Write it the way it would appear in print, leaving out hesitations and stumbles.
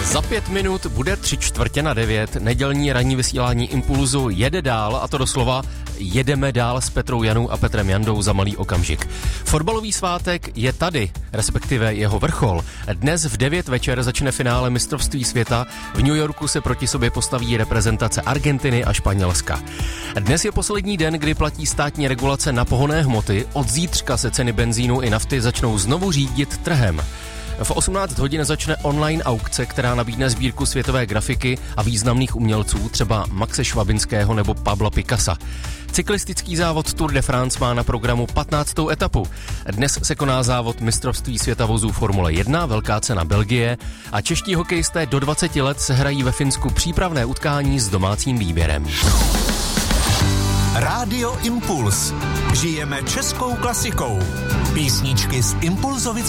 Za 5 minut bude 8:45, nedělní ranní vysílání Impulzu jede dál, a to doslova jedeme dál s Petrou Janou a Petrem Jandou za malý okamžik. Fotbalový svátek je tady, respektive jeho vrchol. Dnes v 9 večer začne finále mistrovství světa. V New Yorku se proti sobě postaví reprezentace Argentiny a Španělska. Dnes je poslední den, kdy platí státní regulace na pohonné hmoty. Od zítřka se ceny benzínu i nafty začnou znovu řídit trhem. V 18 hodin začne online aukce, která nabídne sbírku světové grafiky a významných umělců, třeba Maxe Švabinského nebo Pabla Picassa. Cyklistický závod Tour de France má na programu 15. etapu. Dnes se koná závod mistrovství světa vozů Formule 1, velká cena Belgie, a čeští hokejisté do 20 let se hrají ve Finsku přípravné utkání s domácím výběrem. Rádio Impuls. Žijeme českou klasikou. Písničky z Impulzovy